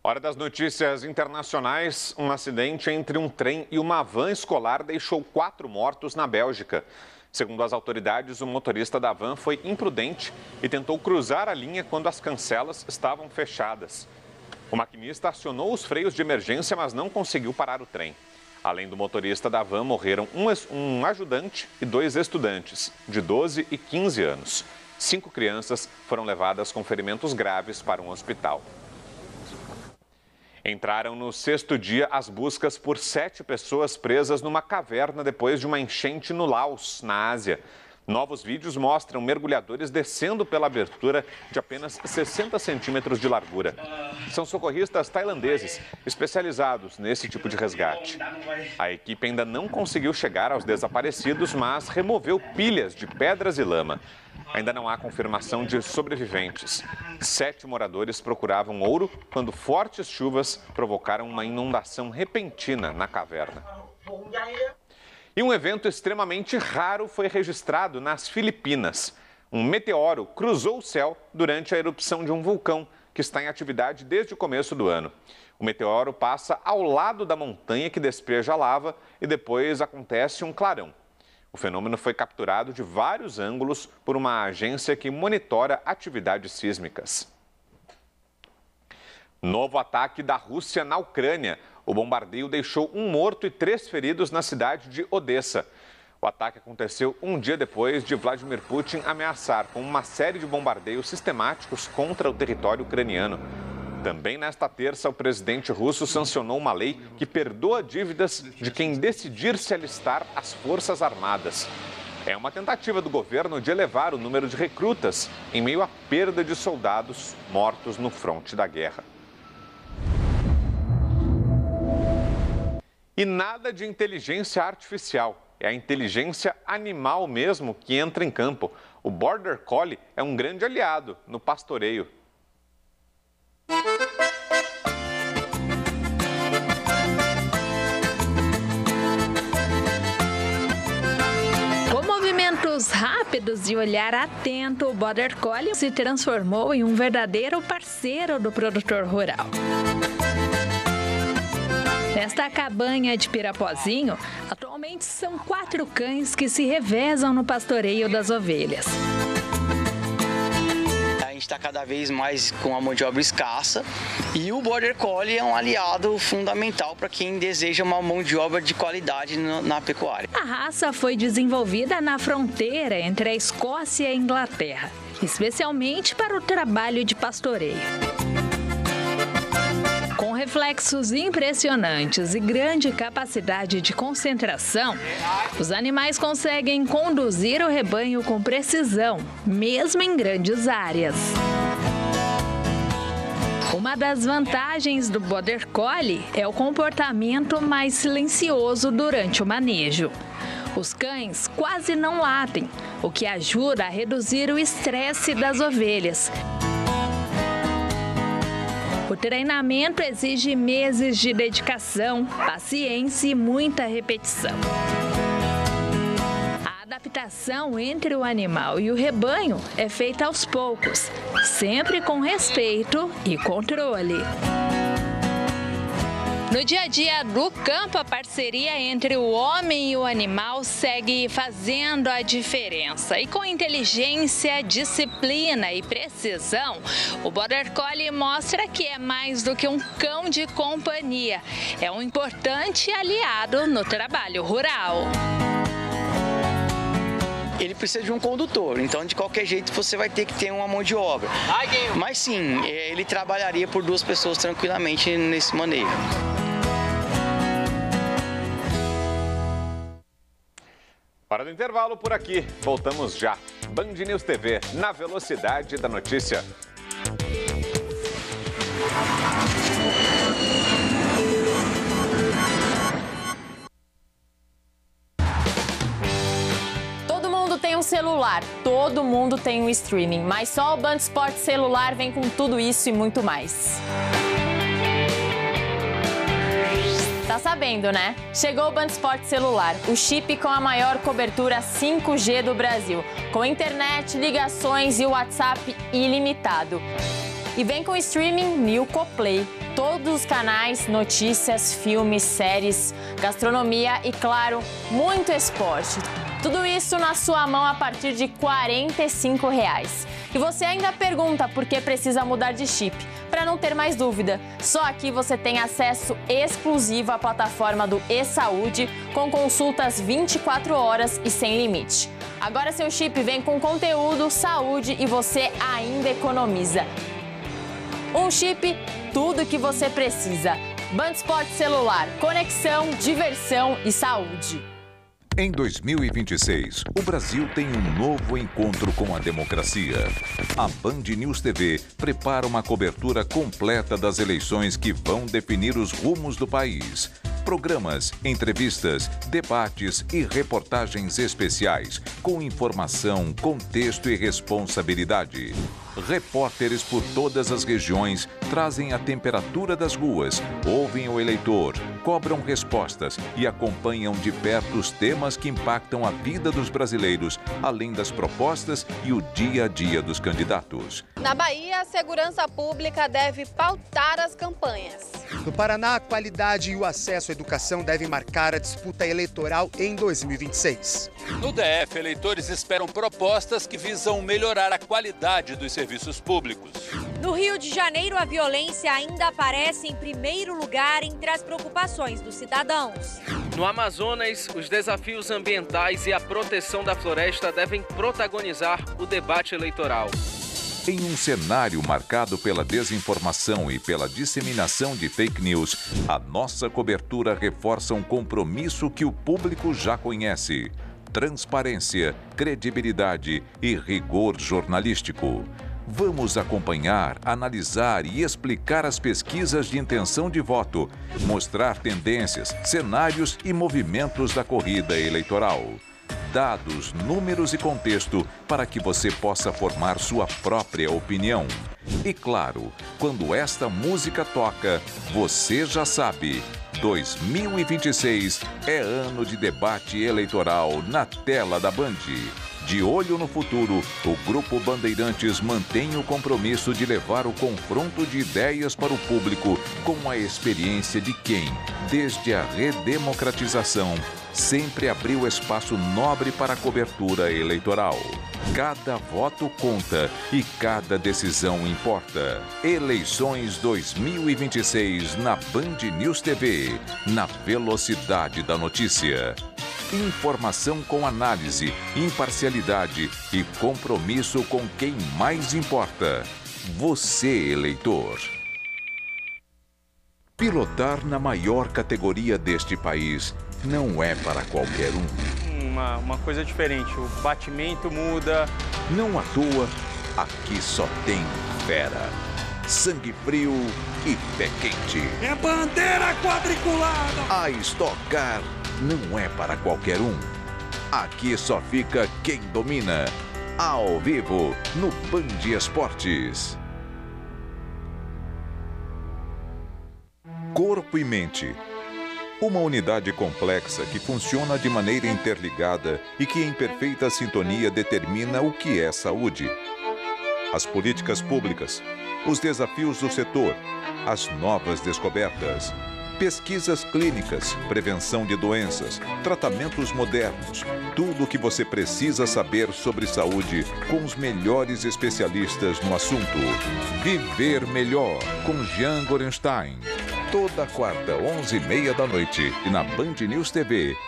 Hora das notícias internacionais. Um acidente entre um trem e uma van escolar deixou 4 mortos na Bélgica. Segundo as autoridades, o motorista da van foi imprudente e tentou cruzar a linha quando as cancelas estavam fechadas. O maquinista acionou os freios de emergência, mas não conseguiu parar o trem. Além do motorista da van, morreram um ajudante e 2 estudantes, de 12 e 15 anos. 5 crianças foram levadas com ferimentos graves para um hospital. Entraram no 6º dia as buscas por 7 pessoas presas numa caverna depois de uma enchente no Laos, na Ásia. Novos vídeos mostram mergulhadores descendo pela abertura de apenas 60 centímetros de largura. São socorristas tailandeses especializados nesse tipo de resgate. A equipe ainda não conseguiu chegar aos desaparecidos, mas removeu pilhas de pedras e lama. Ainda não há confirmação de sobreviventes. 7 moradores procuravam ouro quando fortes chuvas provocaram uma inundação repentina na caverna. E um evento extremamente raro foi registrado nas Filipinas. Um meteoro cruzou o céu durante a erupção de um vulcão que está em atividade desde o começo do ano. O meteoro passa ao lado da montanha que despeja lava e depois acontece um clarão. O fenômeno foi capturado de vários ângulos por uma agência que monitora atividades sísmicas. Novo ataque da Rússia na Ucrânia. O bombardeio deixou 1 morto e 3 feridos na cidade de Odessa. O ataque aconteceu um dia depois de Vladimir Putin ameaçar com uma série de bombardeios sistemáticos contra o território ucraniano. Também nesta terça, o presidente russo sancionou uma lei que perdoa dívidas de quem decidir se alistar às Forças Armadas. É uma tentativa do governo de elevar o número de recrutas em meio à perda de soldados mortos no fronte da guerra. E nada de inteligência artificial. É a inteligência animal mesmo que entra em campo. O Border Collie é um grande aliado no pastoreio. Com movimentos rápidos e olhar atento, o Border Collie se transformou em um verdadeiro parceiro do produtor rural. Nesta cabanha de Pirapozinho, atualmente são 4 cães que se revezam no pastoreio das ovelhas. A gente está cada vez mais com a mão de obra escassa e o Border Collie é um aliado fundamental para quem deseja uma mão de obra de qualidade na pecuária. A raça foi desenvolvida na fronteira entre a Escócia e a Inglaterra, especialmente para o trabalho de pastoreio. Com reflexos impressionantes e grande capacidade de concentração, os animais conseguem conduzir o rebanho com precisão, mesmo em grandes áreas. Uma das vantagens do Border Collie é o comportamento mais silencioso durante o manejo. Os cães quase não latem, o que ajuda a reduzir o estresse das ovelhas. O treinamento exige meses de dedicação, paciência e muita repetição. A adaptação entre o animal e o rebanho é feita aos poucos, sempre com respeito e controle. No dia a dia do campo, a parceria entre o homem e o animal segue fazendo a diferença. E com inteligência, disciplina e precisão, o Border Collie mostra que é mais do que um cão de companhia. É um importante aliado no trabalho rural. Ele precisa de um condutor, então de qualquer jeito você vai ter que ter uma mão de obra. Mas sim, ele trabalharia por 2 pessoas tranquilamente nesse manejo. Hora do intervalo por aqui. Voltamos já. Band News TV, na velocidade da notícia. Todo mundo tem um celular, todo mundo tem um streaming, mas só o Band Esportes Celular vem com tudo isso e muito mais. Tá sabendo, né? Chegou o Band Esportes Celular, o chip com a maior cobertura 5G do Brasil, com internet, ligações e WhatsApp ilimitado. E vem com o streaming Nilco Play. Todos os canais, notícias, filmes, séries, gastronomia e, claro, muito esporte. Tudo isso na sua mão a partir de R$ 45. E você ainda pergunta por que precisa mudar de chip. Para não ter mais dúvida, só aqui você tem acesso exclusivo à plataforma do eSaúde, com consultas 24 horas e sem limite. Agora seu chip vem com conteúdo, saúde e você ainda economiza. Um chip, tudo o que você precisa. Band Sport Celular, conexão, diversão e saúde. Em 2026, o Brasil tem um novo encontro com a democracia. A Band News TV prepara uma cobertura completa das eleições que vão definir os rumos do país. Programas, entrevistas, debates e reportagens especiais com informação, contexto e responsabilidade. Repórteres por todas as regiões trazem a temperatura das ruas, ouvem o eleitor, cobram respostas e acompanham de perto os temas que impactam a vida dos brasileiros, além das propostas e o dia a dia dos candidatos. Na Bahia, a segurança pública deve pautar as campanhas. No Paraná, a qualidade e o acesso à educação devem marcar a disputa eleitoral em 2026. No DF, eleitores esperam propostas que visam melhorar a qualidade dos serviços públicos. No Rio de Janeiro, a violência ainda aparece em primeiro lugar entre as preocupações dos cidadãos. No Amazonas, os desafios ambientais e a proteção da floresta devem protagonizar o debate eleitoral. Em um cenário marcado pela desinformação e pela disseminação de fake news, a nossa cobertura reforça um compromisso que o público já conhece: transparência, credibilidade e rigor jornalístico. Vamos acompanhar, analisar e explicar as pesquisas de intenção de voto, mostrar tendências, cenários e movimentos da corrida eleitoral. Dados, números e contexto para que você possa formar sua própria opinião. E claro, quando esta música toca, você já sabe, 2026 é ano de debate eleitoral na tela da Band. De olho no futuro, o Grupo Bandeirantes mantém o compromisso de levar o confronto de ideias para o público com a experiência de quem, desde a redemocratização, sempre abriu espaço nobre para a cobertura eleitoral. Cada voto conta e cada decisão importa. Eleições 2026 na Band News TV, na velocidade da notícia. Informação com análise, imparcialidade e compromisso com quem mais importa. Você, eleitor. Pilotar na maior categoria deste país não é para qualquer um. Uma coisa diferente, o batimento muda. Não à toa, aqui só tem fera. Sangue frio e pé quente. É bandeira quadriculada! A Stock Car não é para qualquer um. Aqui só fica quem domina. Ao vivo, no Band Esportes. Corpo e mente. Uma unidade complexa que funciona de maneira interligada e que em perfeita sintonia determina o que é saúde. As políticas públicas, os desafios do setor, as novas descobertas, pesquisas clínicas, prevenção de doenças, tratamentos modernos, tudo o que você precisa saber sobre saúde com os melhores especialistas no assunto. Viver Melhor, com Jean Gorenstein. Toda quarta, 11h30 da noite e na Band News TV.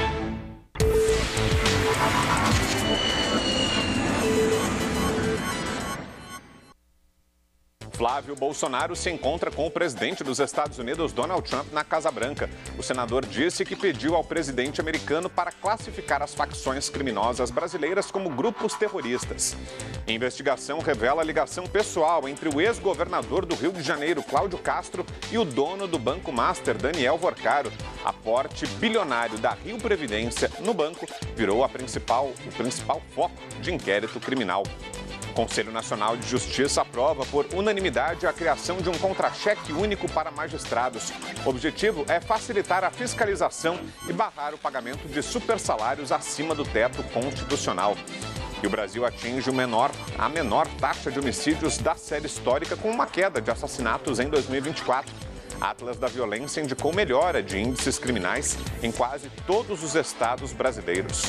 Flávio Bolsonaro se encontra com o presidente dos Estados Unidos, Donald Trump, na Casa Branca. O senador disse que pediu ao presidente americano para classificar as facções criminosas brasileiras como grupos terroristas. A investigação revela a ligação pessoal entre o ex-governador do Rio de Janeiro, Cláudio Castro, e o dono do Banco Master, Daniel Vorcaro. Aporte bilionário da Rio Previdência no banco virou o principal foco de inquérito criminal. O Conselho Nacional de Justiça aprova por unanimidade a criação de um contra-cheque único para magistrados. O objetivo é facilitar a fiscalização e barrar o pagamento de supersalários acima do teto constitucional. E o Brasil atinge a menor taxa de homicídios da série histórica, com uma queda de assassinatos em 2024. A Atlas da Violência indicou melhora de índices criminais em quase todos os estados brasileiros.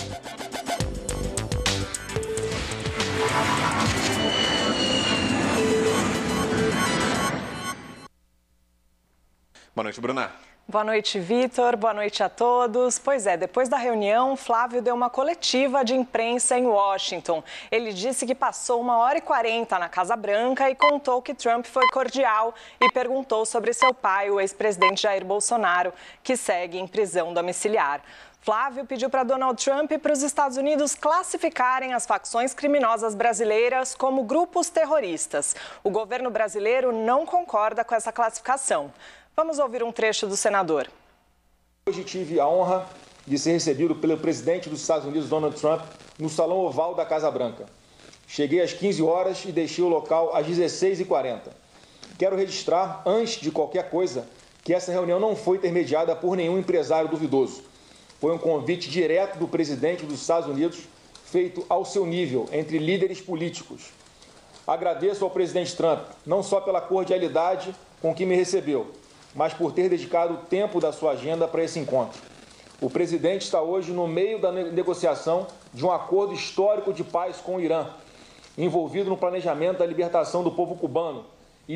Boa noite, Bruna. Boa noite, Vitor. Boa noite a todos. Pois é, depois da reunião, Flávio deu uma coletiva de imprensa em Washington. Ele disse que passou 1h40 na Casa Branca e contou que Trump foi cordial e perguntou sobre seu pai, o ex-presidente Jair Bolsonaro, que segue em prisão domiciliar. Flávio pediu para Donald Trump e para os Estados Unidos classificarem as facções criminosas brasileiras como grupos terroristas. O governo brasileiro não concorda com essa classificação. Vamos ouvir um trecho do senador. Hoje tive a honra de ser recebido pelo presidente dos Estados Unidos, Donald Trump, no Salão Oval da Casa Branca. Cheguei às 15 horas e deixei o local às 16h40. Quero registrar, antes de qualquer coisa, que essa reunião não foi intermediada por nenhum empresário duvidoso. Foi um convite direto do presidente dos Estados Unidos, feito ao seu nível, entre líderes políticos. Agradeço ao presidente Trump, não só pela cordialidade com que me recebeu, mas por ter dedicado o tempo da sua agenda para esse encontro. O presidente está hoje no meio da negociação de um acordo histórico de paz com o Irã, envolvido no planejamento da libertação do povo cubano e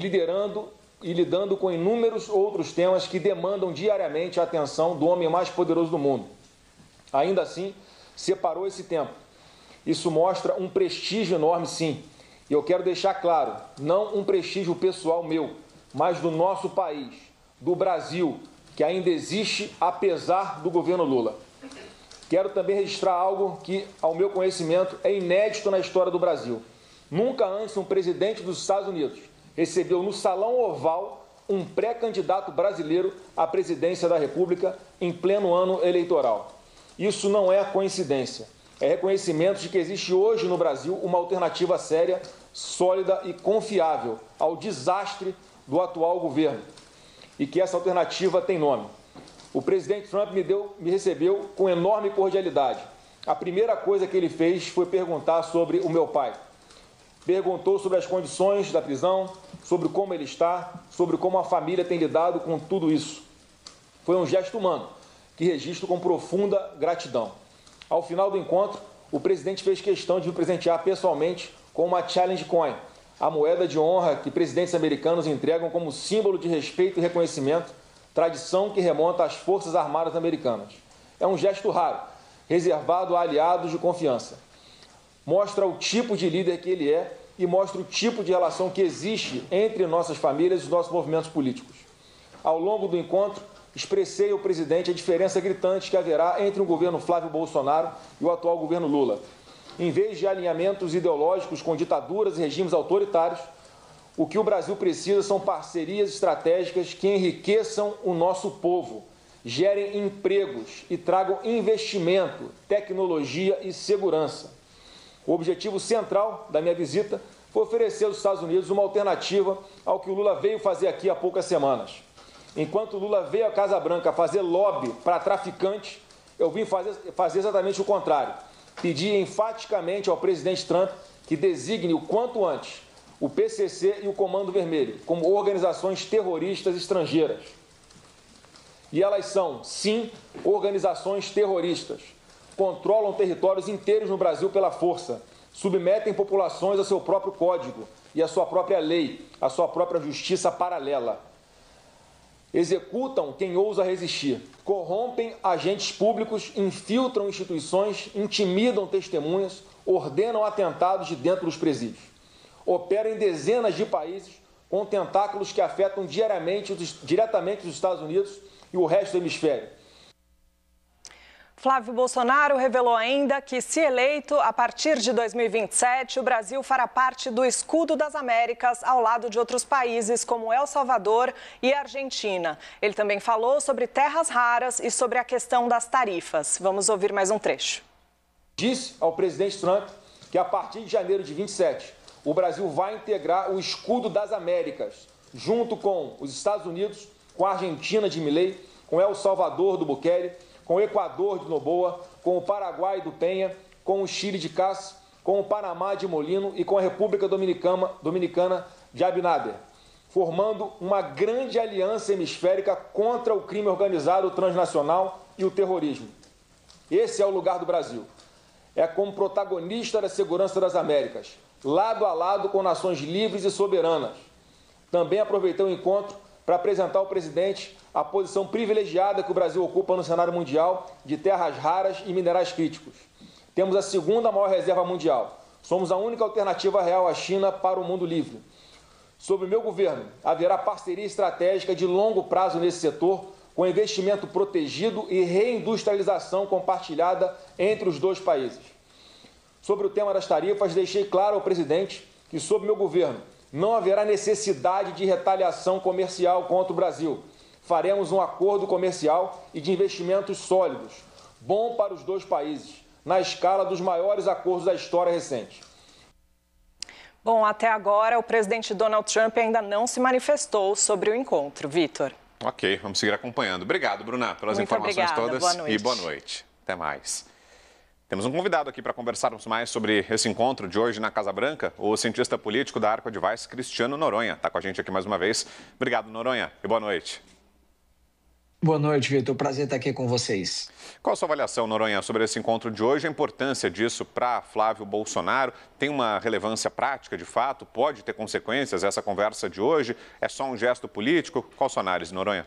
lidando com inúmeros outros temas que demandam diariamente a atenção do homem mais poderoso do mundo. Ainda assim, separou esse tempo. Isso mostra um prestígio enorme, sim. E eu quero deixar claro, não um prestígio pessoal meu, mas do nosso país, do Brasil, que ainda existe apesar do governo Lula. Quero também registrar algo que, ao meu conhecimento, é inédito na história do Brasil. Nunca antes um presidente dos Estados Unidos recebeu no Salão Oval um pré-candidato brasileiro à presidência da República em pleno ano eleitoral. Isso não é coincidência. É reconhecimento de que existe hoje no Brasil uma alternativa séria, sólida e confiável ao desastre do atual governo. E que essa alternativa tem nome. O presidente Trump me recebeu com enorme cordialidade. A primeira coisa que ele fez foi perguntar sobre o meu pai. Perguntou sobre as condições da prisão, sobre como ele está, sobre como a família tem lidado com tudo isso. Foi um gesto humano, que registro com profunda gratidão. Ao final do encontro, o presidente fez questão de me presentear pessoalmente com uma Challenge Coin, a moeda de honra que presidentes americanos entregam como símbolo de respeito e reconhecimento, tradição que remonta às Forças Armadas Americanas. É um gesto raro, reservado a aliados de confiança. Mostra o tipo de líder que ele é e mostra o tipo de relação que existe entre nossas famílias e os nossos movimentos políticos. Ao longo do encontro, expressei ao presidente a diferença gritante que haverá entre o governo Flávio Bolsonaro e o atual governo Lula. Em vez de alinhamentos ideológicos com ditaduras e regimes autoritários, o que o Brasil precisa são parcerias estratégicas que enriqueçam o nosso povo, gerem empregos e tragam investimento, tecnologia e segurança. O objetivo central da minha visita foi oferecer aos Estados Unidos uma alternativa ao que o Lula veio fazer aqui há poucas semanas. Enquanto o Lula veio à Casa Branca fazer lobby para traficantes, eu vim fazer exatamente o contrário. Pedi enfaticamente ao presidente Trump que designe o quanto antes o PCC e o Comando Vermelho como organizações terroristas estrangeiras. E elas são, sim, organizações terroristas. Controlam territórios inteiros no Brasil pela força, submetem populações a seu próprio código e a sua própria lei, a sua própria justiça paralela. Executam quem ousa resistir, corrompem agentes públicos, infiltram instituições, intimidam testemunhas, ordenam atentados de dentro dos presídios. Operam em dezenas de países com tentáculos que afetam diretamente os Estados Unidos e o resto do hemisfério. Flávio Bolsonaro revelou ainda que, se eleito, a partir de 2027, o Brasil fará parte do Escudo das Américas, ao lado de outros países como El Salvador e Argentina. Ele também falou sobre terras raras e sobre a questão das tarifas. Vamos ouvir mais um trecho. Disse ao presidente Trump que, a partir de janeiro de 27, o Brasil vai integrar o Escudo das Américas, junto com os Estados Unidos, com a Argentina de Milei, com El Salvador do Bukele, com o Equador de Noboa, com o Paraguai do Penha, com o Chile de Cássio, com o Panamá de Molino e com a República Dominicana de Abinader, formando uma grande aliança hemisférica contra o crime organizado transnacional e o terrorismo. Esse é o lugar do Brasil. É como protagonista da segurança das Américas, lado a lado com nações livres e soberanas. Também aproveitei o encontro para apresentar ao presidente a posição privilegiada que o Brasil ocupa no cenário mundial de terras raras e minerais críticos. Temos a segunda maior reserva mundial. Somos a única alternativa real à China para o mundo livre. Sob o meu governo, haverá parceria estratégica de longo prazo nesse setor, com investimento protegido e reindustrialização compartilhada entre os dois países. Sobre o tema das tarifas, deixei claro ao presidente que, sob meu governo, não haverá necessidade de retaliação comercial contra o Brasil. Faremos um acordo comercial e de investimentos sólidos, bom para os dois países, na escala dos maiores acordos da história recente. Bom, até agora, o presidente Donald Trump ainda não se manifestou sobre o encontro. Vitor. Ok, vamos seguir acompanhando. Obrigado, Bruna, pelas informações todas. Boa noite. E boa noite. Até mais. Temos um convidado aqui para conversarmos mais sobre esse encontro de hoje na Casa Branca, o cientista político da Arco Advice, Cristiano Noronha. Está com a gente aqui mais uma vez. Obrigado, Noronha, e boa noite. Boa noite, Vitor. Prazer estar aqui com vocês. Qual a sua avaliação, Noronha, sobre esse encontro de hoje? A importância disso para Flávio Bolsonaro? Tem uma relevância prática, de fato? Pode ter consequências essa conversa de hoje? É só um gesto político? Qual a sua análise, Noronha?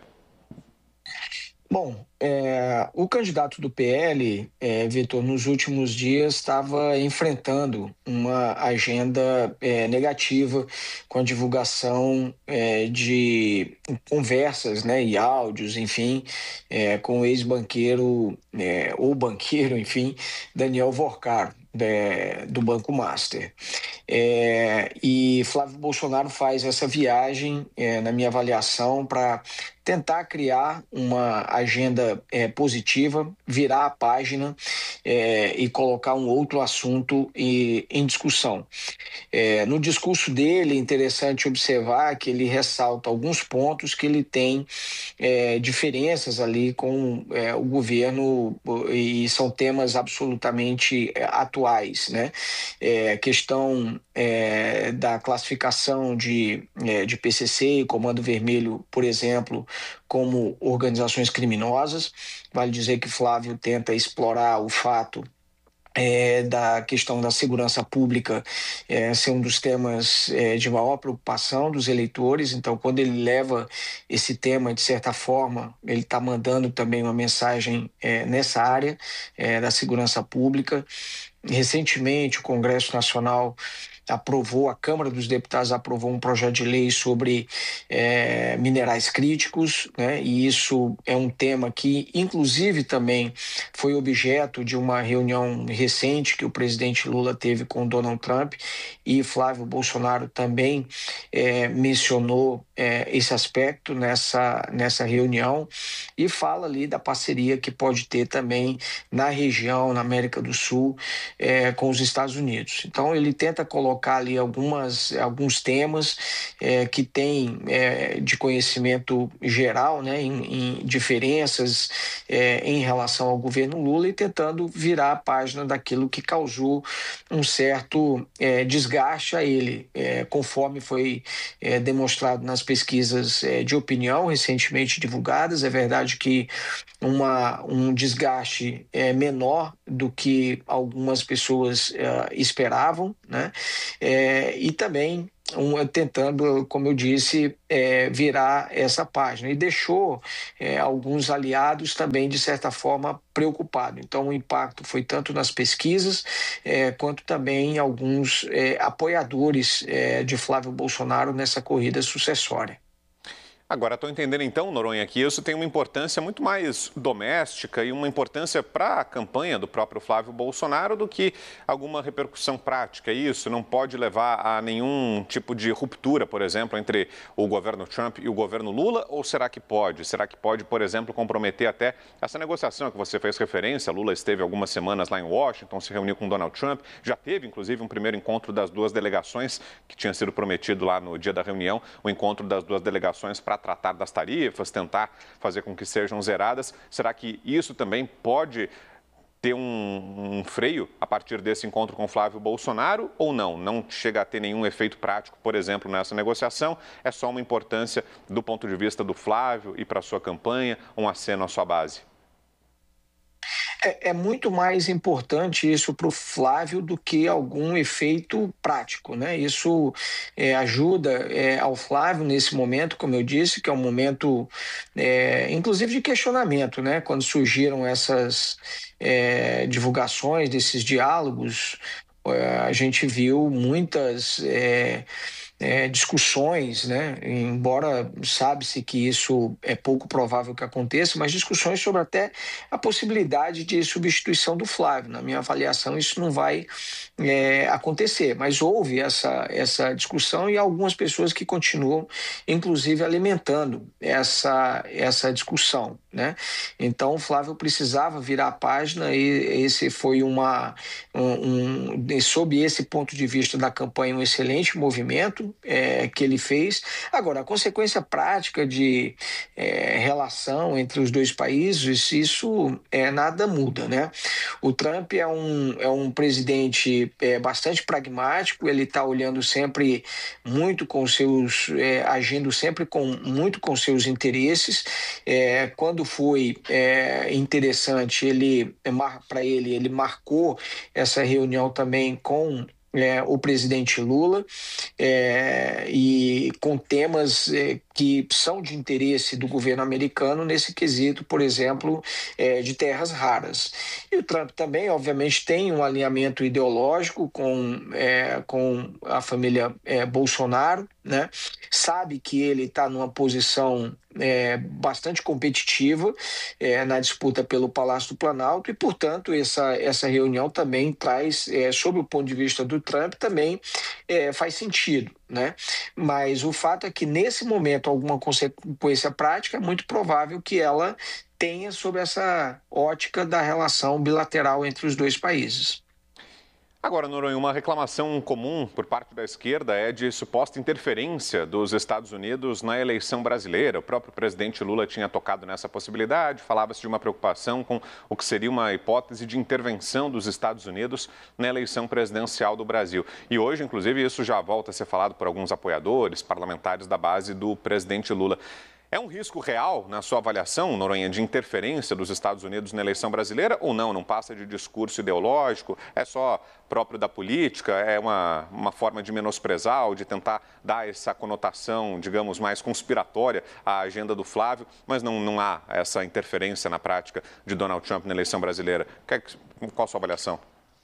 Bom, o candidato do PL, Vitor, nos últimos dias estava enfrentando uma agenda negativa com a divulgação de conversas, né, e áudios, enfim, com o ex-banqueiro, ou banqueiro, enfim, Daniel Vorcar, do Banco Master. E Flávio Bolsonaro faz essa viagem, na minha avaliação, para tentar criar uma agenda positiva, virar a página e colocar um outro assunto em discussão. No discurso dele, é interessante observar que ele ressalta alguns pontos que ele tem diferenças ali com o governo, e são temas absolutamente atuais, né? A questão da classificação de PCC e Comando Vermelho, por exemplo, como organizações criminosas. Vale dizer que Flávio tenta explorar o fato da questão da segurança pública ser um dos temas de maior preocupação dos eleitores. Então, quando ele leva esse tema, de certa forma, ele está mandando também uma mensagem nessa área da segurança pública. Recentemente, o Congresso Nacional a Câmara dos Deputados aprovou um projeto de lei sobre minerais críticos, né? E isso é um tema que, inclusive, também foi objeto de uma reunião recente que o presidente Lula teve com Donald Trump, e Flávio Bolsonaro também mencionou esse aspecto nessa reunião, e fala ali da parceria que pode ter também na região, na América do Sul, com os Estados Unidos. Então, ele tenta colocar ali alguns temas que tem de conhecimento geral, né, em diferenças em relação ao governo Lula, e tentando virar a página daquilo que causou um certo desgaste a ele, conforme foi demonstrado nas pesquisas de opinião recentemente divulgadas. É verdade que um desgaste menor do que algumas pessoas esperavam, né? E também tentando, como eu disse, virar essa página, e deixou alguns aliados também, de certa forma, preocupados. Então, o impacto foi tanto nas pesquisas quanto também em alguns apoiadores de Flávio Bolsonaro nessa corrida sucessória. Agora, estou entendendo então, Noronha, que isso tem uma importância muito mais doméstica e uma importância para a campanha do próprio Flávio Bolsonaro do que alguma repercussão prática. Isso não pode levar a nenhum tipo de ruptura, por exemplo, entre o governo Trump e o governo Lula? Ou será que pode? Será que pode, por exemplo, comprometer até essa negociação que você fez referência? Lula esteve algumas semanas lá em Washington, se reuniu com Donald Trump, já teve, inclusive, um primeiro encontro das duas delegações, que tinha sido prometido lá no dia da reunião, o encontro das duas delegações para tratar das tarifas, tentar fazer com que sejam zeradas. Será que isso também pode ter um freio a partir desse encontro com Flávio Bolsonaro ou não? Não chega a ter nenhum efeito prático, por exemplo, nessa negociação? É só uma importância do ponto de vista do Flávio e para a sua campanha, um aceno à sua base? É muito mais importante isso para o Flávio do que algum efeito prático, né? Isso ajuda ao Flávio nesse momento, como eu disse, que é um momento, inclusive, de questionamento, né? Quando surgiram essas divulgações desses diálogos, a gente viu muitas discussões, né? Embora sabe-se que isso é pouco provável que aconteça, mas discussões sobre até a possibilidade de substituição do Flávio. Na minha avaliação, isso não vai acontecer, mas houve essa discussão e algumas pessoas que continuam, inclusive, alimentando essa discussão, né? Então, o Flávio precisava virar a página e esse foi sob esse ponto de vista da campanha, um excelente movimento que ele fez. Agora, a consequência prática de relação entre os dois países, isso nada muda, né? O Trump é um presidente bastante pragmático, ele está olhando sempre muito com seus, agindo sempre muito com seus interesses. Quando foi interessante, para ele marcou essa reunião também com o presidente Lula e com temas que são de interesse do governo americano nesse quesito, por exemplo, de terras raras. E o Trump também, obviamente, tem um alinhamento ideológico com a família Bolsonaro, né? Sabe que ele está numa posição bastante competitiva na disputa pelo Palácio do Planalto e, portanto, essa reunião também traz, sob o ponto de vista do Trump, também faz sentido, né? Mas o fato é que, nesse momento, alguma consequência prática, é muito provável que ela tenha sobre essa ótica da relação bilateral entre os dois países. Agora, Noronha, uma reclamação comum por parte da esquerda é de suposta interferência dos Estados Unidos na eleição brasileira. O próprio presidente Lula tinha tocado nessa possibilidade, falava-se de uma preocupação com o que seria uma hipótese de intervenção dos Estados Unidos na eleição presidencial do Brasil. E hoje, inclusive, isso já volta a ser falado por alguns apoiadores, parlamentares da base do presidente Lula. É um risco real, na sua avaliação, Noronha, de interferência dos Estados Unidos na eleição brasileira ou não? Não passa de discurso ideológico? É só próprio da política? É uma forma de menosprezar ou de tentar dar essa conotação, digamos, mais conspiratória à agenda do Flávio, mas não há essa interferência na prática de Donald Trump na eleição brasileira? Qual a sua avaliação?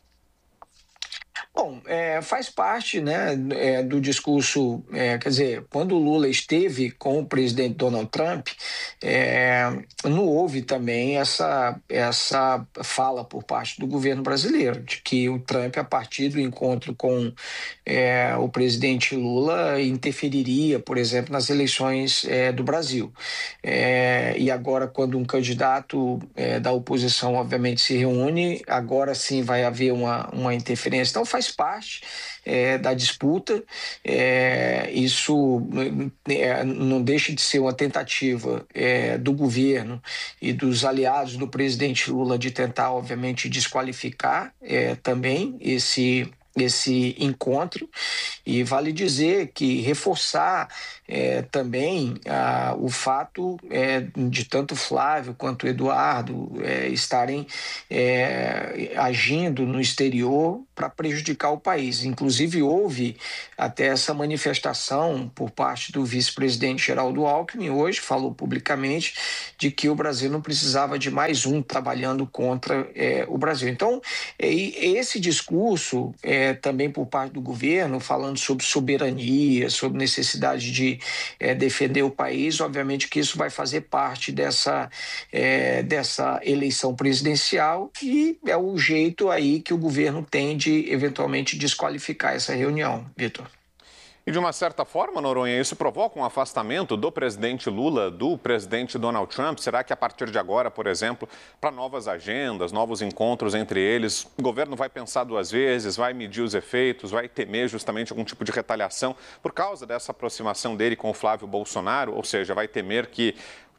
Bom, faz parte, né, do discurso, quer dizer, quando o Lula esteve com o presidente Donald Trump, não houve também essa fala por parte do governo brasileiro, de que o Trump, a partir do encontro com o presidente Lula, interferiria, por exemplo, nas eleições do Brasil. E agora, quando um candidato da oposição, obviamente, se reúne, agora sim vai haver uma interferência. Então, faz parte da disputa, isso não deixa de ser uma tentativa do governo e dos aliados do presidente Lula de tentar, obviamente, desqualificar também esse encontro, e vale dizer que reforçar também o fato de tanto Flávio quanto Eduardo estarem agindo no exterior para prejudicar o país. Inclusive, houve até essa manifestação por parte do vice-presidente Geraldo Alckmin, hoje falou publicamente de que o Brasil não precisava de mais um trabalhando contra o Brasil. Então, esse discurso também por parte do governo, falando sobre soberania, sobre necessidade de defender o país, obviamente que isso vai fazer parte dessa eleição presidencial e é o jeito aí que o governo tem de eventualmente desqualificar essa reunião, Vitor. E de uma certa forma, Noronha, isso provoca um afastamento do presidente Lula do presidente Donald Trump? Será que a partir de agora, por exemplo, para novas agendas, novos encontros entre eles, o governo vai pensar duas vezes, vai medir os efeitos, vai temer justamente algum tipo de retaliação por causa dessa aproximação dele com o Flávio Bolsonaro? Ou seja, vai temer que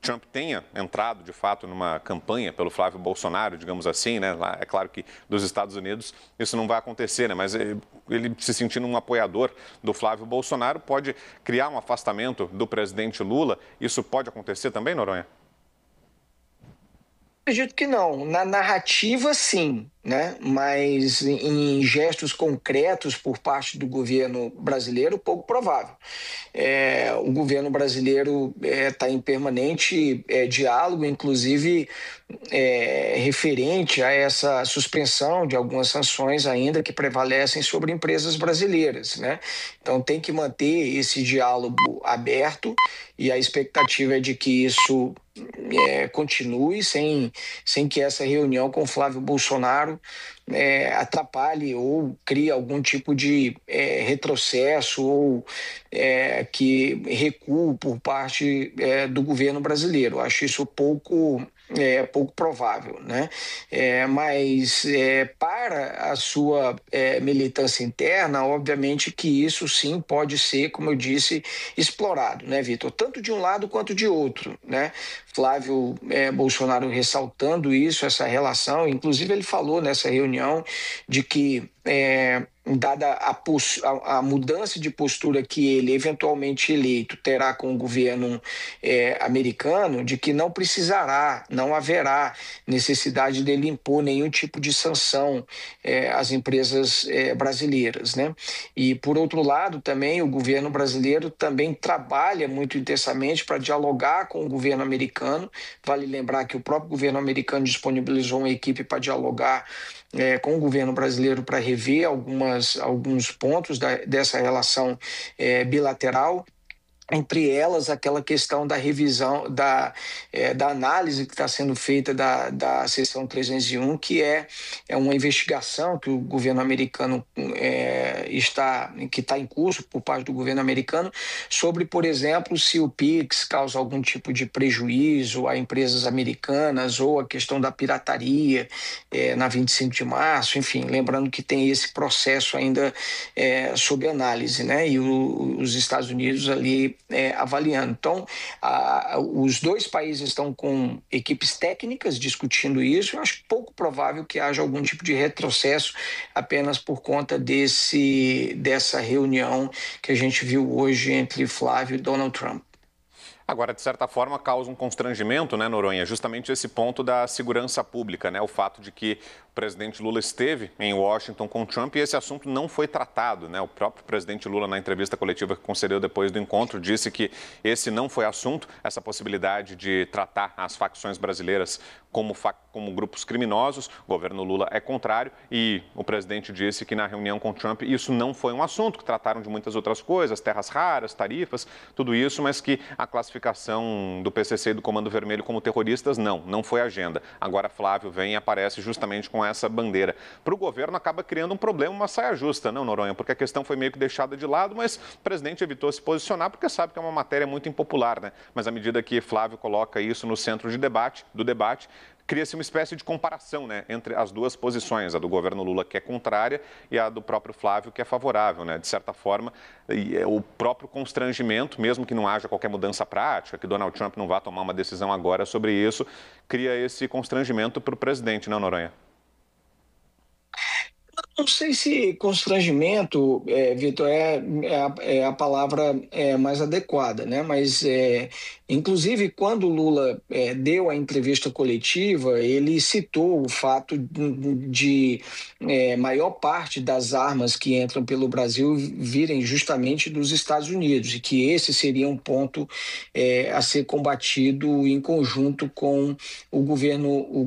Trump tenha entrado, de fato, numa campanha pelo Flávio Bolsonaro, digamos assim, né? Lá, é claro que dos Estados Unidos isso não vai acontecer, né? Mas ele se sentindo um apoiador do Flávio Bolsonaro pode criar um afastamento do presidente Lula. Isso pode acontecer também, Noronha? Acredito que não. Na narrativa, sim, né? Mas em gestos concretos por parte do governo brasileiro, pouco provável. O governo brasileiro está em permanente diálogo, inclusive referente a essa suspensão de algumas sanções ainda que prevalecem sobre empresas brasileiras, né? Então tem que manter esse diálogo aberto e a expectativa é de que isso continue sem que essa reunião com Flávio Bolsonaro atrapalhe ou crie algum tipo de retrocesso ou que recue por parte do governo brasileiro. Acho isso pouco provável, né? Mas para a sua militância interna, obviamente que isso sim pode ser, como eu disse, explorado, né, Vitor? Tanto de um lado quanto de outro, né? Flávio Bolsonaro ressaltando isso, essa relação, inclusive ele falou nessa reunião de que dada a mudança de postura que ele, eventualmente eleito, terá com o governo americano, de que não haverá necessidade dele impor nenhum tipo de sanção às empresas brasileiras, né? E, por outro lado, também o governo brasileiro também trabalha muito intensamente para dialogar com o governo americano. Vale lembrar que o próprio governo americano disponibilizou uma equipe para dialogar com o governo brasileiro para rever alguns pontos dessa relação bilateral. Entre elas, aquela questão da revisão, da análise que está sendo feita da seção 301, que é uma investigação que o governo americano está em curso por parte do governo americano sobre, por exemplo, se o PIX causa algum tipo de prejuízo a empresas americanas ou a questão da pirataria na 25 de março, enfim, lembrando que tem esse processo ainda sob análise, né? E os Estados Unidos ali avaliando. Então, os dois países estão com equipes técnicas discutindo isso. Eu acho pouco provável que haja algum tipo de retrocesso apenas por conta dessa reunião que a gente viu hoje entre Flávio e Donald Trump. Agora, de certa forma, causa um constrangimento, né, Noronha? Justamente esse ponto da segurança pública, né? O fato de que o presidente Lula esteve em Washington com Trump e esse assunto não foi tratado, né? O próprio presidente Lula, na entrevista coletiva que concedeu depois do encontro, disse que esse não foi assunto, essa possibilidade de tratar as facções brasileiras como grupos criminosos. O governo Lula é contrário e o presidente disse que na reunião com Trump isso não foi um assunto, que trataram de muitas outras coisas, terras raras, tarifas, tudo isso, mas que a classificação do PCC e do Comando Vermelho como terroristas, não foi agenda. Agora Flávio vem e aparece justamente com essa bandeira. Para o governo acaba criando um problema, uma saia justa, não, Noronha? Porque a questão foi meio que deixada de lado, mas o presidente evitou se posicionar porque sabe que é uma matéria muito impopular, né? Mas à medida que Flávio coloca isso no centro do debate, cria-se uma espécie de comparação, né, entre as duas posições, a do governo Lula, que é contrária, e a do próprio Flávio, que é favorável, né? De certa forma, o próprio constrangimento, mesmo que não haja qualquer mudança prática, que Donald Trump não vá tomar uma decisão agora sobre isso, cria esse constrangimento para o presidente, não, Noronha? Não sei se constrangimento, Vitor, é a palavra mais adequada, né? Mas, inclusive, quando o Lula deu a entrevista coletiva, ele citou o fato de maior parte das armas que entram pelo Brasil virem justamente dos Estados Unidos e que esse seria um ponto a ser combatido em conjunto com o governo